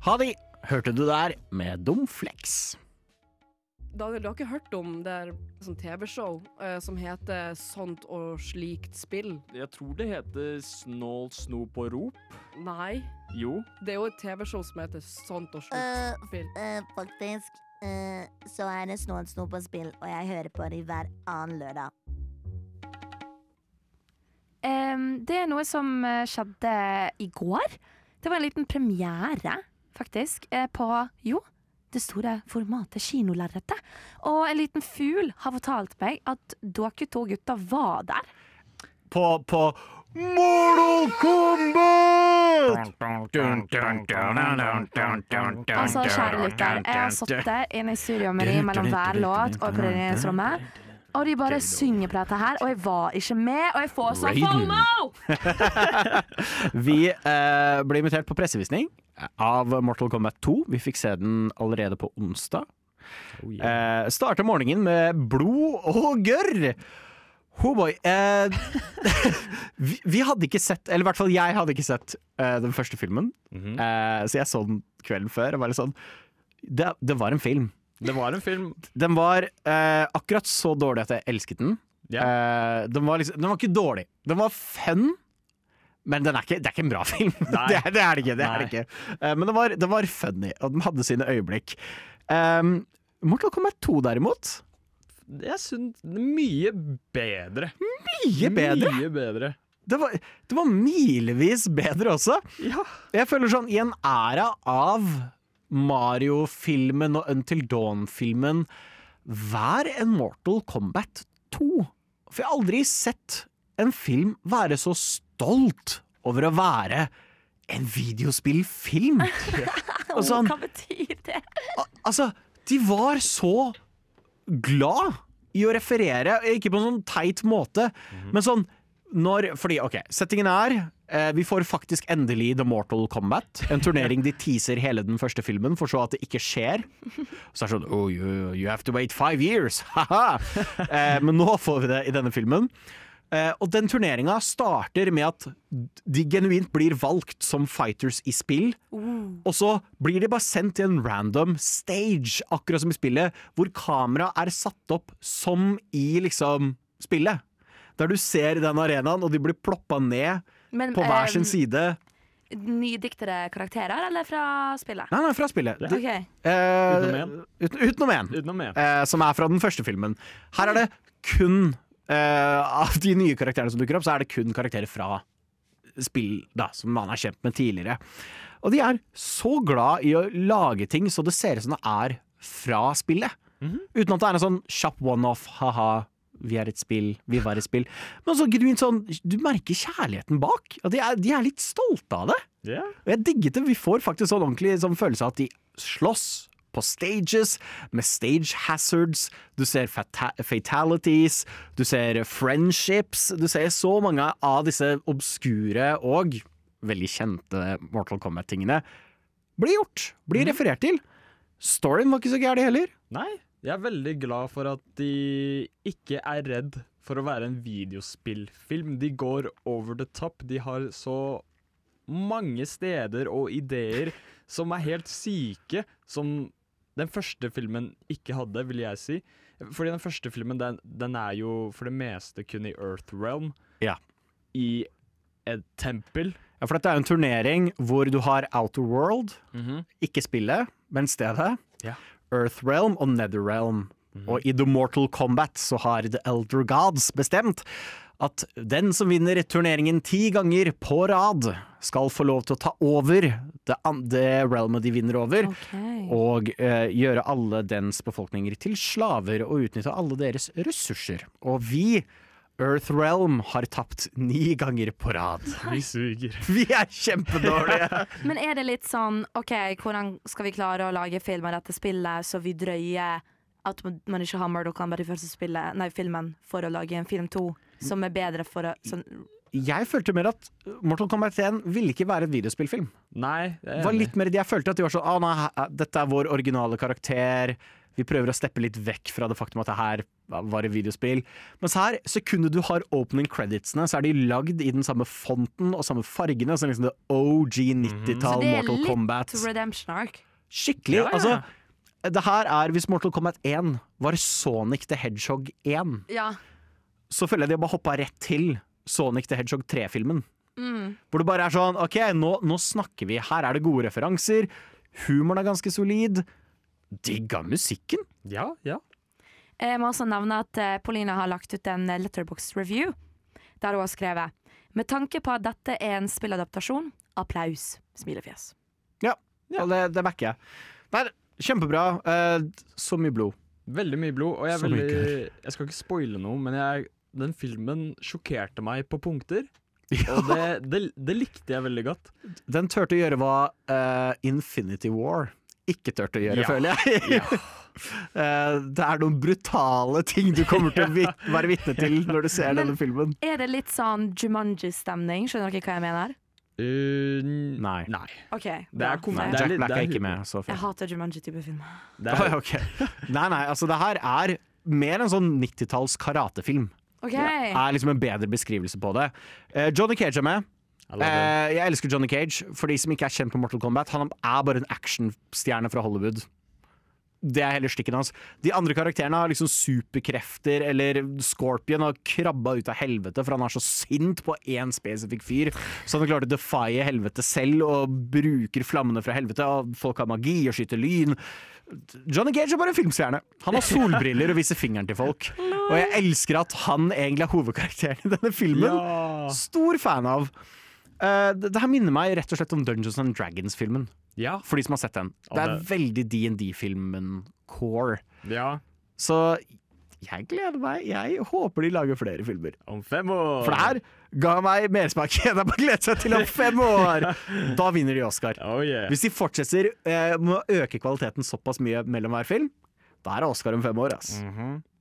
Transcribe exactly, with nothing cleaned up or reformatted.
Ha det! Hørte du der med Domflex? Daniel, du har ikke hørt om det er sånn T V-show eh, som heter Sånt og slikt spill? Jeg tror det heter Snål, snop og rop. Nei, Jo. det er jo et T V-show som heter Sånt og slikt Øh, spill. øh, faktisk, øh, så er det Snål, snop og spill, og jeg hører på det hver annen lørdag. Um, det er noe som eh, skjedde i går. Det var en liten premiere, faktisk, eh, på jo, det store formatet kinolerretet. Og en liten fugl har fortalt meg at dere to gutter var der. På, på Mortal Kombat! Altså, kjære lytter, jeg har sittet inne i studio med dem mellom hver låt og på redigeringsrommet. Og de bare synger på dette her, og jeg var ikke med, og jeg får så FOMO! Vi eh, ble invitert på pressevisning av Mortal Kombat to. Vi fikk se den allerede på onsdag. Oh, yeah. eh, Startet morgenen med blod og gørr. Oh boy. Eh, vi, vi hadde ikke sett, eller i hvert fall jeg hadde ikke sett eh, den første filmen. Mhm. eh, Så jeg så den kvelden før og var litt sånn det, det var en film. Det var en film. Den var eh, akkurat så dårlig at jeg elsket den. Ja. Eh, den, var liksom, den var ikke dårlig. Den var fun, men den er ikke, det er ikke en bra film. Nei. det, er, det er det ikke. Det er Nei. det ikke. Eh, men den var, den var funny, og den hadde sine øyeblikk. Um, Mortal Kombat to derimot, Jeg synes det er mye bedre. mye bedre. Mye bedre. Det var, det var milevis bedre også. Ja. Jeg føler sånn, i en æra av Mario-filmen og Until Dawn-filmen, vær en Mortal Kombat to. For jeg har aldri sett en film være så stolt over å være en videospillfilm. Og sånn, Hva betyr det? al- altså, de var så glad i å referere, ikke på en sånn teit måte, men sånn, når, fordi, ok, settingen er, eh, vi får faktisk endelig The Mortal Kombat, en turnering de teaser hele den første filmen, for så at det ikke skjer. Så er det sånn, oh, you, you have to wait five years, haha! eh, men nå får vi det i denne filmen. Eh, og den turneringa starter med at de genuint blir valgt som fighters i spill, og så blir de bare sendt til en random stage, akkurat som i spillet, hvor kamera er satt opp som i liksom spillet. Der du ser den arenaen, og de blir ploppa ned Men, på hver sin eh, side. Nydiktede karakterer, eller fra spillet? Nei, nei, fra spillet. Du, Ok. eh, Utenom en. Uten, utenom en. Utenom en. eh, som er fra den første filmen. Her er det kun eh, av de nye karakterene som dukker opp, så er det kun karakterer fra spill da, som man er kjent med tidligere. Og de er så glad i å lage ting så det ser ut som det er fra spillet. Uten at det er en sånn kjapp one-off, haha, vi er et spill, vi var et spill. Men så genuint sånn, du merker kjærligheten bak. Og de er, de er litt stolte av det. Ja. Og jeg digget det. Vi får faktisk sånn ordentlig sånn følelse av at de slåss på stages, med stage hazards. Du ser fata fatalities, du ser friendships. Du ser så mange av disse obskure og veldig kjente Mortal Kombat-tingene blir gjort, blir referert til. Storyen var ikke så gærlig heller. Nei, jeg er veldig glad for at de ikke er redd for å være en videospillfilm. De går over the top. De har så mange steder og ideer som er helt syke, som den første filmen ikke hadde, vil jeg si. Fordi den første filmen, den, den er jo for det meste kun i Earthrealm. Ja. I et tempel. Ja, for dette er jo en turnering hvor du har Outer World, ikke spillet, men stedet. Ja. Earthrealm og Netherrealm. Og i The Mortal Kombat så har The Elder Gods bestemt at den som vinner turneringen ti ganger på rad skal få lov til å ta over det, det realmet de vinner over, Ok. og eh, gjøre alle dens befolkninger til slaver og utnytte alle deres ressurser. Og vi, Earthrealm, har tapt ni ganger på rad. Vi suger. Vi er kjempedårlige! Men er det litt sånn, ok, hvordan skal vi klare å lage film av dette spillet, så vi drøyer at man man ikke har Mortal Kombat i første spillet, nei, filmen, for å lage en film to, som er bedre for å, sånn, jeg følte mer at Mortal Kombat én ville ikke være et videospillfilm. Nei, det Det var litt mer det jeg følte, at de var sånn, ah, nei, dette er vår originale karakter, vi prøver å steppe litt vekk fra det faktum at det her var et videospill. Mens her, sekundet du har opening creditsene, så er de lagd i den samme fonten og samme fargene, så liksom det O G nitti-tall Så det er Mortal litt Kombat. Redemption Arc. Skikkelig, Ja, ja, ja. altså, det her er, hvis Mortal Kombat én var Sonic the Hedgehog én, Ja. så føler jeg de har bare hoppet rett til Sonic the Hedgehog tre-filmen. Mm. Hvor det bare er sånn, ok, nå, nå snakker vi, her er det gode referanser, humoren er ganske solid, digga musikken. Ja, ja. Jeg må også nevne at eh, Paulina har lagt ut en Letterboxd review, der hun har skrevet med tanke på at dette er en spilladaptasjon, applaus, smilefjes. Ja, og det, det backer jeg. Nei, kjempebra, eh, så mye blod. Veldig mye blod, og jeg, er Så mye veldig, jeg skal ikke spoile noe, men jeg, den filmen sjokkerte meg på punkter, og det, det, det likte jeg veldig godt. Den turte å gjøre hva eh, Infinity War ikke turte å gjøre, Ja. føler jeg. Eh, det er noen brutale ting du kommer til å vit være vitne til når du ser Men- denne filmen. Er det litt sånn Jumanji-stemning? Skjønner dere hva jeg mener? Uh, Nei. Nei. Ok, Det bra. er kom- Nei, det er Jack litt- Black det er er ikke humor. med. Så Jeg fint. hater Jumanji-type film. Det Oi, er, ok. Nei, nei, altså det her er mer en sånn nittitalls karatefilm. Ok, Er liksom en bedre beskrivelse på det. Eh, Johnny Cage er med. I love it. Eh, jeg elsker Johnny Cage. For de som ikke er kjent på Mortal Kombat, han er bare en actionstjerne fra Hollywood. Det er heller stikken hans. De andre karakterene har liksom superkrefter, eller Scorpion har krabba ut av helvete, for han er så sint på én spesifikk fyr. Så han har klart å defie helvete selv og bruker flammene fra helvete. Og folk har magi og skyter lyn. Johnny Cage er bare en filmstjerne. Han har solbriller og viser fingeren til folk. Og jeg elsker at han egentlig er hovedkarakteren i denne filmen. ja. Stor fan av. Uh, det, det her minner meg rett og slett om Dungeons and Dragons-filmen. Ja. For de som har sett den. Ja, Det er det- veldig D and D-filmen core. ja. Så jeg gleder meg. Jeg håper de lager flere filmer. Om fem år. For det her ga meg mersmak. Det er bare å glede seg til om fem år! Da vinner de Oscar. Oh, yeah. Hvis de fortsetter eh, med å øke kvaliteten såpass mye mellom hver film, da er det Oscar om fem år. Ass. Mhm.